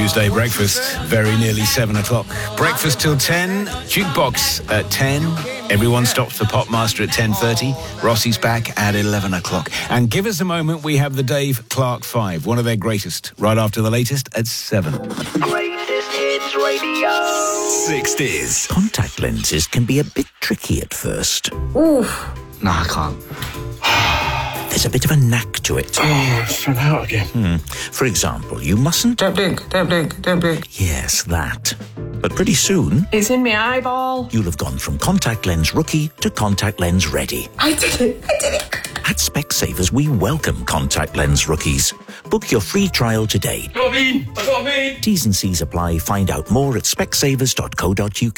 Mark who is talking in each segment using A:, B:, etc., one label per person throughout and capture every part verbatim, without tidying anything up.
A: Tuesday breakfast, very nearly seven o'clock. Breakfast till ten, jukebox at ten. Everyone stops for Popmaster at ten thirty. Rossi's back at eleven o'clock. And give us a moment, we have the Dave Clark Five, one of their greatest, right after the latest at seven.
B: Greatest Hits Radio.
C: sixties. Contact lenses can be a bit tricky at first.
D: Oof. No, I can't.
C: There's a bit of a knack to it.
D: Oh, it's fell out again.
C: Hmm. For example, you mustn't...
D: Don't blink, don't blink, don't blink.
C: Yes, that. But pretty soon...
D: It's in my eyeball.
C: You'll have gone from contact lens rookie to contact lens ready.
D: I did it, I did it.
C: At Specsavers, we welcome contact lens rookies. Book your free trial today.
D: I got me, I got me.
C: T's and C's apply. Find out more at specsavers dot co dot uk.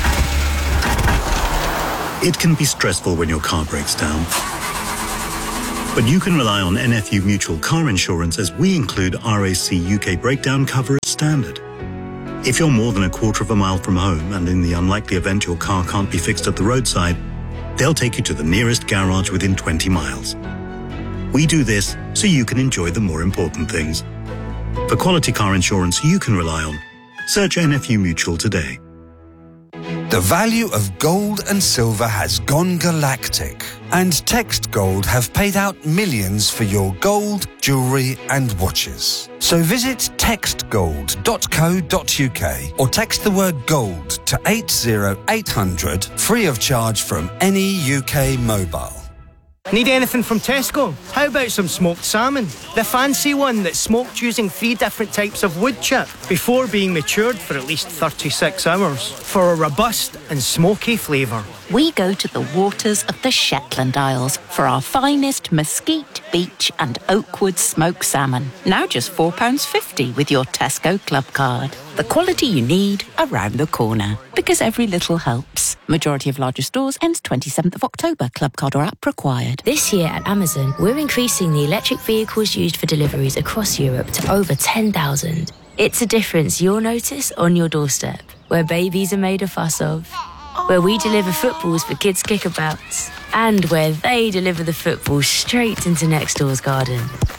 E: It can be stressful when your car breaks down. But you can rely on N F U Mutual Car Insurance as we include R A C U K breakdown cover as standard. If you're more than a quarter of a mile from home and in the unlikely event your car can't be fixed at the roadside, they'll take you to the nearest garage within twenty miles. We do this so you can enjoy the more important things. For quality car insurance you can rely on, search N F U Mutual today.
F: The value of gold and silver has gone galactic, and Text Gold have paid out millions for your gold, jewellery and watches. So visit text gold dot co dot uk or text the word gold to eight zero eight hundred, free of charge from any U K mobile.
G: Need anything from Tesco? How about some smoked salmon? The fancy one that's smoked using three different types of wood chip before being matured for at least thirty-six hours for a robust and smoky flavour.
H: We go to the waters of the Shetland Isles for our finest mesquite, beach and oakwood smoked salmon. Now just four pounds fifty with your Tesco Club card. The quality you need around the corner, because every little helps. Majority of larger stores ends twenty-seventh of October. Club card or app required.
I: This year at Amazon, we're increasing the electric vehicles used for deliveries across Europe to over ten thousand. It's a difference you'll notice on your doorstep, where babies are made a fuss of, where we deliver footballs for kids' kickabouts, and where they deliver the football straight into next door's garden.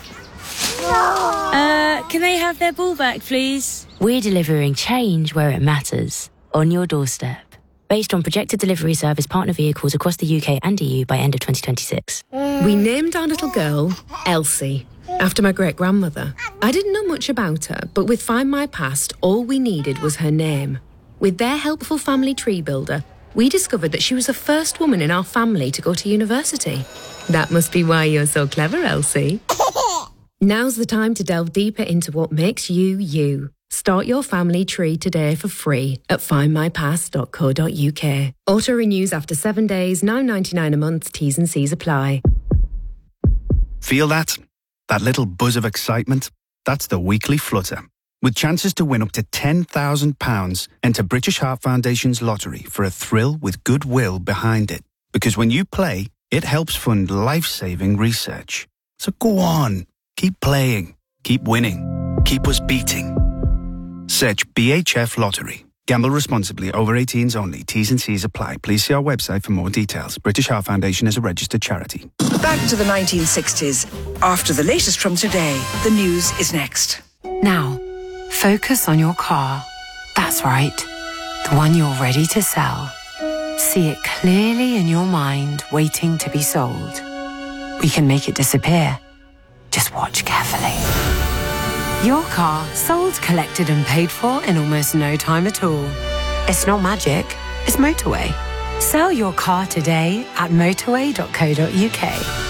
I: Uh, can they have their ball back, please? We're delivering change where it matters, on your doorstep. Based on projected delivery service partner vehicles across the U K and E U by end of twenty twenty-six.
J: We named our little girl Elsie, after my great-grandmother. I didn't know much about her, but with Find My Past, all we needed was her name. With their helpful family tree builder, we discovered that she was the first woman in our family to go to university. That must be why you're so clever, Elsie. Now's the time to delve deeper into what makes you, you. Start your family tree today for free at find my past dot co dot uk. Auto renews after seven days, nine ninety-nine a month, T's and C's apply.
K: Feel that? That little buzz of excitement? That's the weekly flutter. With chances to win up to ten thousand pounds, enter British Heart Foundation's lottery for a thrill with goodwill behind it. Because when you play, it helps fund life-saving research. So go on, keep playing, keep winning, keep us beating. Search B H F Lottery. Gamble responsibly. Over eighteens only. T's and C's apply. Please see our website for more details. British Heart Foundation is a registered charity.
L: Back to the nineteen sixties. After the latest from today, the news is next.
M: Now, focus on your car. That's right. The one you're ready to sell. See it clearly in your mind, waiting to be sold. We can make it disappear. Just watch carefully. Your car sold, collected and paid for in almost no time at all. It's not magic, it's motorway. Sell your car today at motorway dot co dot uk.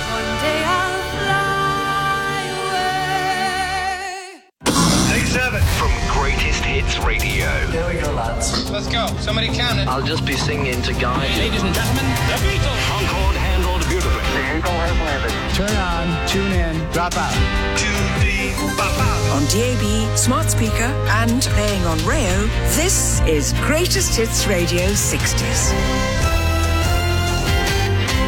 B: Take seven from Greatest Hits Radio.
N: There we go, lads.
O: Let's go. Somebody count it.
N: I'll just be singing to guide you.
O: Ladies and gentlemen, the Beatles.
B: Concord handled beautifully.
O: Turn on, tune in, drop out.
L: On D A B, smart speaker, and playing on Rayo, this is Greatest Hits Radio sixties.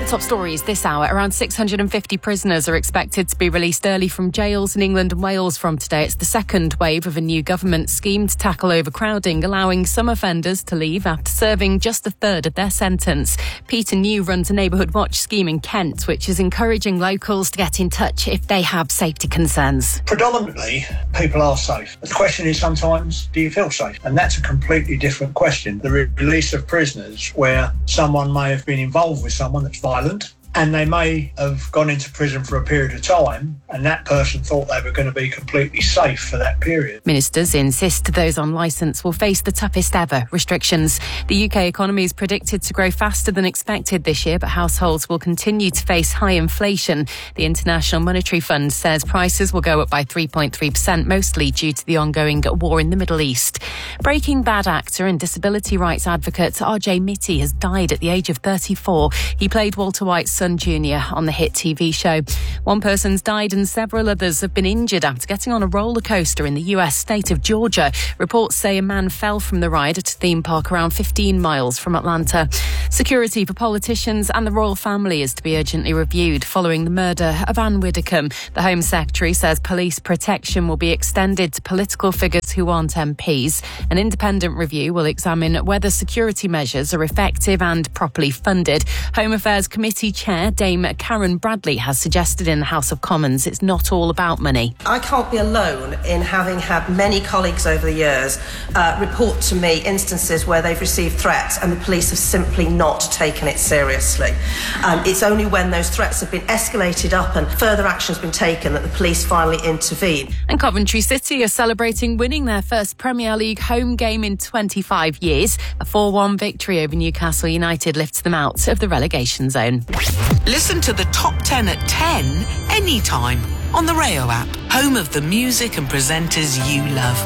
P: The top stories this hour. Around six hundred fifty prisoners are expected to be released early from jails in England and Wales from today. It's the second wave of a new government scheme to tackle overcrowding, allowing some offenders to leave after serving just a third of their sentence. Peter New runs a neighbourhood watch scheme in Kent, which is encouraging locals to get in touch if they have safety concerns.
Q: Predominantly, people are safe. The question is sometimes, do you feel safe? And that's a completely different question. The re- release of prisoners where someone may have been involved with someone that's violent, and they may have gone into prison for a period of time, and that person thought they were going to be completely safe for that period.
P: Ministers insist those on licence will face the toughest ever restrictions. The U K economy is predicted to grow faster than expected this year, but households will continue to face high inflation. The International Monetary Fund says prices will go up by three point three percent, mostly due to the ongoing war in the Middle East. Breaking Bad actor and disability rights advocate R J Mitty has died at the age of thirty-four. He played Walter White's son Junior on the hit T V show. One person's died and several others have been injured after getting on a roller coaster in the U S state of Georgia. Reports say a man fell from the ride at a theme park around fifteen miles from Atlanta. Security for politicians and the royal family is to be urgently reviewed following the murder of Anne Widdecombe. The Home Secretary says police protection will be extended to political figures who aren't M Ps. An independent review will examine whether security measures are effective and properly funded. Home Affairs Committee Chair Dame Karen Bradley has suggested in the House of Commons it's not all about money.
R: I can't be alone in having had many colleagues over the years uh, report to me instances where they've received threats and the police have simply not taken it seriously. Um, it's only when those threats have been escalated up and further action has been taken that the police finally intervene.
P: And Coventry City are celebrating winning their first Premier League home game in twenty-five years. A four one victory over Newcastle United lifts them out of the relegation zone.
S: Listen to the top ten at ten anytime on the Rayo app, home of the music and presenters you love.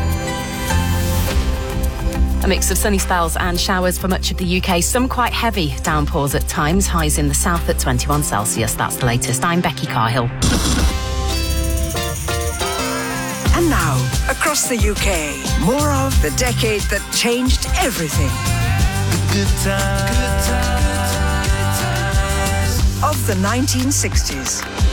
P: A mix of sunny spells and showers for much of the U K. Some quite heavy downpours at times. Highs in the south at twenty-one Celsius. That's the latest. I'm Becky Carhill.
L: And now, across the U K, more of the decade that changed everything.
B: Good times.
L: Of the nineteen sixties.